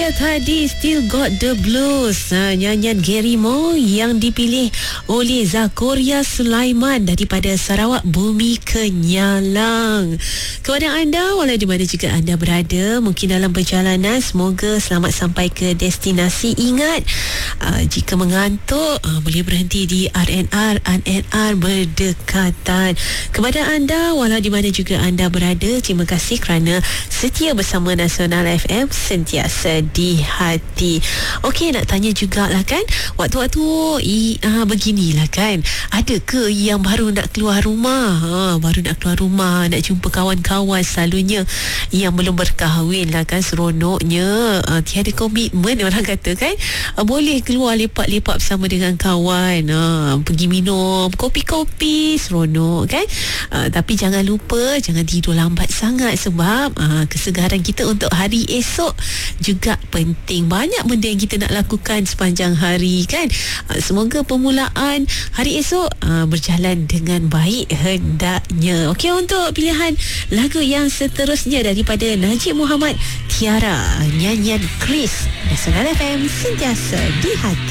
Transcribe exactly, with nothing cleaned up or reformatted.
dia tadi, Still Got the Blues, ha, nyanyian Gary Moore yang dipilih oleh Zakoria Sulaiman daripada Sarawak Bumi Kenyalang. Kepada anda, walau di mana juga anda berada, mungkin dalam perjalanan, semoga selamat sampai ke destinasi. Ingat, uh, jika mengantuk, uh, boleh berhenti di R and R R and R berdekatan. Kepada anda, walau di mana juga anda berada, terima kasih kerana setia bersama Nasional F M, sentiasa di hati. Okey, nak tanya jugalah kan, waktu-waktu i, uh, beginilah kan, ada ke yang baru nak keluar rumah, ha, baru nak keluar rumah, nak jumpa kawan-kawan, selalunya yang belum berkahwin lah kan, seronoknya uh, tiada komitmen orang kata kan, uh, boleh keluar lepak-lepak bersama dengan kawan, uh, pergi minum kopi-kopi, seronok kan. Uh, tapi jangan lupa, jangan tidur lambat sangat, sebab uh, kesegaran kita untuk hari esok juga penting. Banyak benda yang kita nak lakukan sepanjang hari kan. Uh, semoga permulaan hari esok uh, berjalan dengan baik hendaknya. Okey, untuk pilihan lagu yang seterusnya daripada Najib Muhammad, Tiara, nyanyian Chris, Nasional F M, sentiasa di hati.